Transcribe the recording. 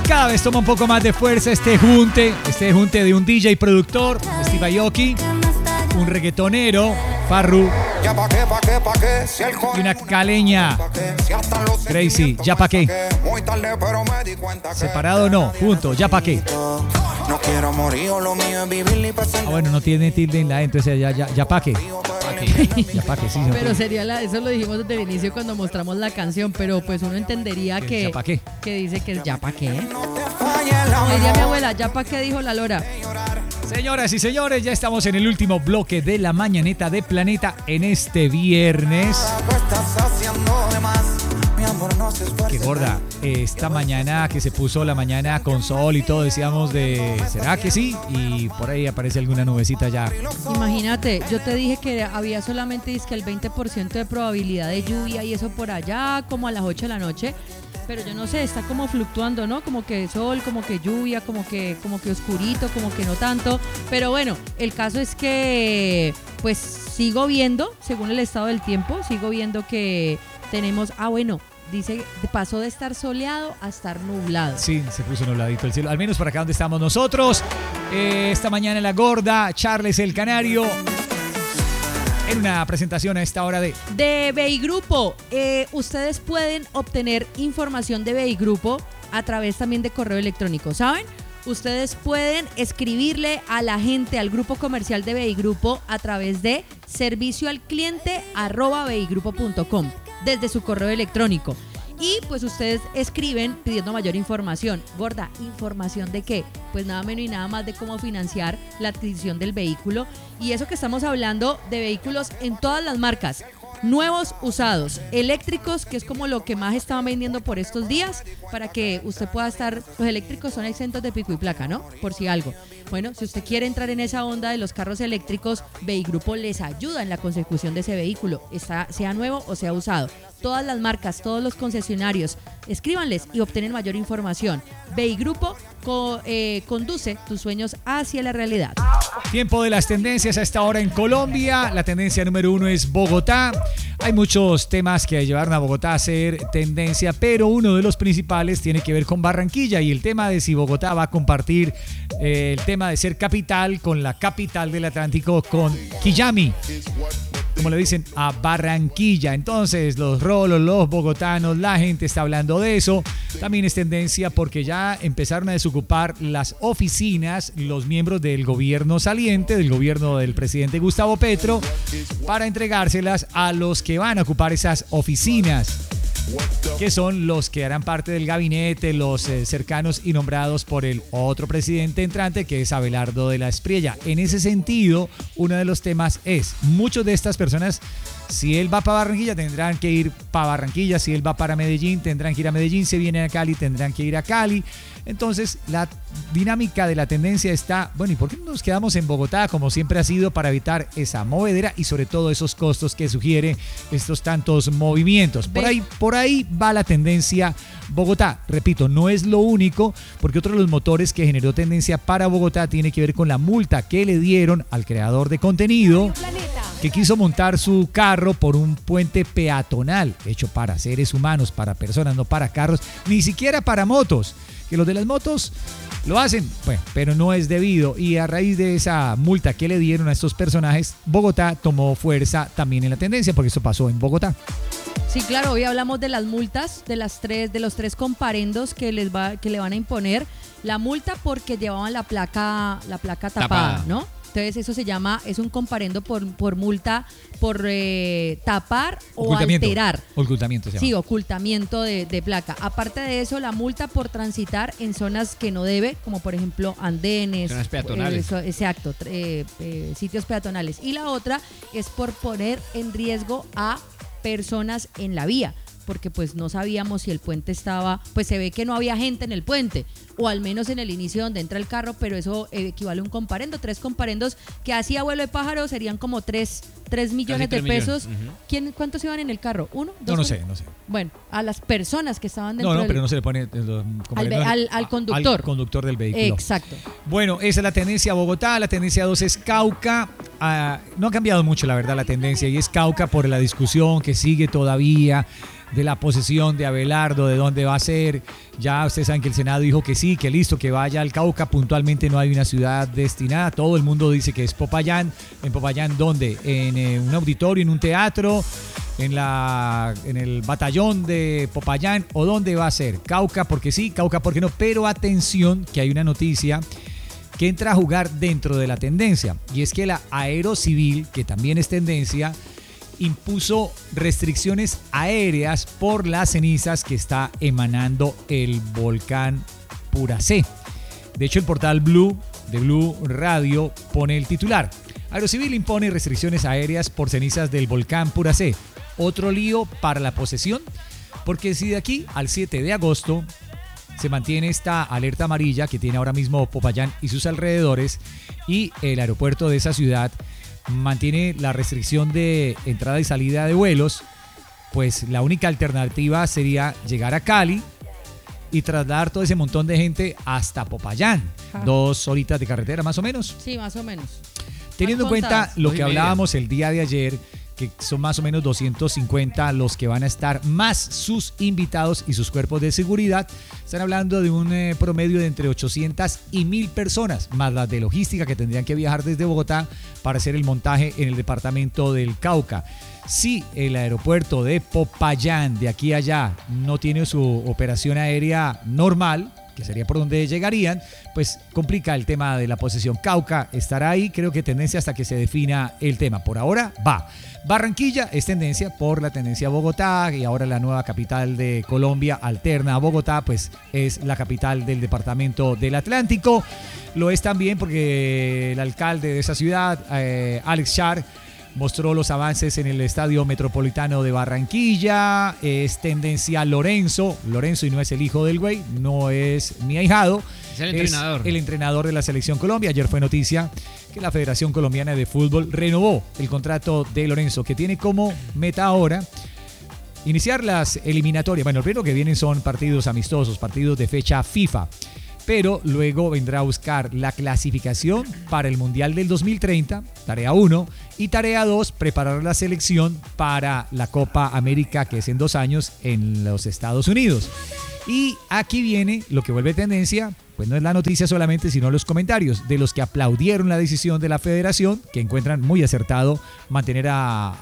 cada vez toma un poco más de fuerza este junte de un DJ productor, Steve Aoki, un reggaetonero, Farru, y una caleña, Crazy, ya pa' qué. Separado no, junto, ya pa' qué. Bueno, no tiene tilde en la E, entonces ya pa' qué. Ya pa' qué, sí. Pero sería eso lo dijimos desde el inicio cuando mostramos la canción, pero pues uno entendería que ¿Ya pa' qué? Que dice que es ya pa' qué. Como diría mi abuela, ya pa' qué dijo la lora. Señoras y señores, ya estamos en el último bloque de la mañaneta de Planeta en este viernes. Qué gorda, esta mañana que se puso la mañana con sol y todo, decíamos ¿será que sí? Y por ahí aparece alguna nubecita ya. Imagínate, yo te dije que había solamente el 20% de probabilidad de lluvia y eso por allá como a las 8 de la noche. Pero yo no sé, está como fluctuando, ¿no? Como que sol, como que lluvia, como que oscurito, como que no tanto. Pero bueno, el caso es que pues sigo viendo, según el estado del tiempo, sigo viendo que tenemos, dice, pasó de estar soleado a estar nublado. Sí, se puso nubladito el cielo, al menos por acá donde estamos nosotros. Esta mañana en La Gorda, Charles el Canario, en una presentación a esta hora de Beigrupo. Ustedes pueden obtener información de Beigrupo a través también de correo electrónico, ¿saben? Ustedes pueden escribirle a la gente, al grupo comercial de Beigrupo a través de servicioalcliente@beigrupo.com desde su correo electrónico. Y pues ustedes escriben pidiendo mayor información. Gorda, ¿información de qué? Pues nada menos y nada más de cómo financiar la adquisición del vehículo. Y eso que estamos hablando de vehículos en todas las marcas. Nuevos, usados, eléctricos, que es como lo que más estaban vendiendo por estos días, para que usted pueda estar, los eléctricos son exentos de pico y placa, ¿no? Por si algo. Bueno, si usted quiere entrar en esa onda de los carros eléctricos, Beigrupo les ayuda en la consecución de ese vehículo, sea nuevo o sea usado. Todas las marcas, todos los concesionarios, escríbanles y obtienen mayor información. Beigrupo conduce tus sueños hacia la realidad. Tiempo de las tendencias a esta hora en Colombia. La tendencia número 1 es Bogotá. Hay muchos temas que llevaron a Bogotá a ser tendencia, pero uno de los principales tiene que ver con Barranquilla y el tema de si Bogotá va a compartir el tema de ser capital con la capital del Atlántico, con Quillami, como le dicen a Barranquilla. Entonces los rolos, los bogotanos, la gente está hablando de eso. También es tendencia porque ya empezaron a desocupar las oficinas los miembros del gobierno saliente, del gobierno del presidente Gustavo Petro, para entregárselas a los que van a ocupar esas oficinas, que son los que harán parte del gabinete, los cercanos y nombrados por el otro presidente entrante, que es Abelardo de la Espriella. En ese sentido, uno de los temas es, muchas de estas personas, si él va para Barranquilla, tendrán que ir para Barranquilla. Si él va para Medellín, tendrán que ir a Medellín. Si vienen a Cali, tendrán que ir a Cali. Entonces, la dinámica de la tendencia está, bueno, ¿y por qué no nos quedamos en Bogotá como siempre ha sido para evitar esa movedera y sobre todo esos costos que sugiere estos tantos movimientos? Por ahí va la tendencia Bogotá. Repito, no es lo único, porque otro de los motores que generó tendencia para Bogotá tiene que ver con la multa que le dieron al creador de contenido, que quiso montar su carro por un puente peatonal hecho para seres humanos, para personas, no para carros, ni siquiera para motos, que los de las motos lo hacen, bueno, pero no es debido. Y a raíz de esa multa que le dieron a estos personajes, Bogotá tomó fuerza también en la tendencia, porque eso pasó en Bogotá. Sí, claro, hoy hablamos de las multas, de los tres comparendos que le van a imponer la multa porque llevaban la placa tapada, ¿no? Entonces eso es un comparendo por multa por tapar o alterar. Ocultamiento. Sí, ocultamiento de placa. Aparte de eso, la multa por transitar en zonas que no debe, como por ejemplo andenes. Zonas peatonales. Exacto, sitios peatonales. Y la otra es por poner en riesgo a personas en la vía, porque pues no sabíamos si el puente estaba, pues se ve que no había gente en el puente, o al menos en el inicio donde entra el carro, pero eso equivale a un comparendo, 3 comparendos, que así a vuelo de pájaro serían como 3 millones de pesos. Uh-huh. ¿Cuántos iban en el carro? ¿1? ¿2? No sé. Bueno, a las personas que estaban dentro pero no se le pone al conductor. Al conductor del vehículo. Exacto. Bueno, esa es la tendencia a Bogotá. La tendencia 2 es Cauca. No ha cambiado mucho, la verdad, la tendencia, y es Cauca por la discusión que sigue todavía de la posesión de Abelardo, de dónde va a ser. Ya ustedes saben que el Senado dijo que sí, que listo, que vaya al Cauca. Puntualmente no hay una ciudad destinada. Todo el mundo dice que es Popayán. ¿En Popayán dónde? En un auditorio, en un teatro, en el batallón de Popayán, o dónde va a ser. Cauca porque sí, Cauca porque no. Pero atención, que hay una noticia que entra a jugar dentro de la tendencia. Y es que la Aerocivil, que también es tendencia, impuso restricciones aéreas por las cenizas que está emanando el volcán Puracé. De hecho, el portal de Blue Radio pone el titular: Aerocivil impone restricciones aéreas por cenizas del volcán Puracé. Otro lío para la posesión, porque si de aquí al 7 de agosto se mantiene esta alerta amarilla que tiene ahora mismo Popayán y sus alrededores, y el aeropuerto de esa ciudad mantiene la restricción de entrada y salida de vuelos, pues la única alternativa sería llegar a Cali y trasladar todo ese montón de gente hasta Popayán. 2 horitas de carretera más o menos. Sí, más o menos. Teniendo en cuenta lo que hablábamos el día de ayer, que son más o menos 250 los que van a estar, más sus invitados y sus cuerpos de seguridad. Están hablando de un promedio de entre 800 y 1000 personas, más las de logística que tendrían que viajar desde Bogotá para hacer el montaje en el departamento del Cauca. Si el aeropuerto de Popayán, de aquí a allá, no tiene su operación aérea normal, que sería por donde llegarían, pues complica el tema de la posesión. Cauca estará ahí, creo que tendencia hasta que se defina el tema. Por ahora va. Barranquilla es tendencia por la tendencia a Bogotá, y ahora la nueva capital de Colombia alterna a Bogotá, pues es la capital del departamento del Atlántico. Lo es también porque el alcalde de esa ciudad, Alex Char, mostró los avances en el Estadio Metropolitano de Barranquilla. Es tendencia Lorenzo, y no es el hijo del güey, no es mi ahijado. Es el entrenador. Es el entrenador de la Selección Colombia. Ayer fue noticia que la Federación Colombiana de Fútbol renovó el contrato de Lorenzo, que tiene como meta ahora iniciar las eliminatorias. Bueno, lo primero que vienen son partidos amistosos, partidos de fecha FIFA. Pero luego vendrá a buscar la clasificación para el Mundial del 2030, tarea 1, y tarea 2, preparar la selección para la Copa América, que es en 2 años en los Estados Unidos. Y aquí viene lo que vuelve tendencia, pues no es la noticia solamente, sino los comentarios de los que aplaudieron la decisión de la federación, que encuentran muy acertado mantener a